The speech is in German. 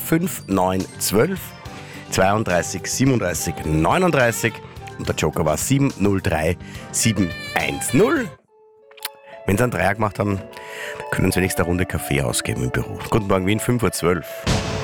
05912 32 37 39 und der Joker war 703 710. Wenn Sie einen Dreier gemacht haben, können Sie wenigstens eine Runde Kaffee ausgeben im Büro. Guten Morgen, Wien, 5:12 Uhr.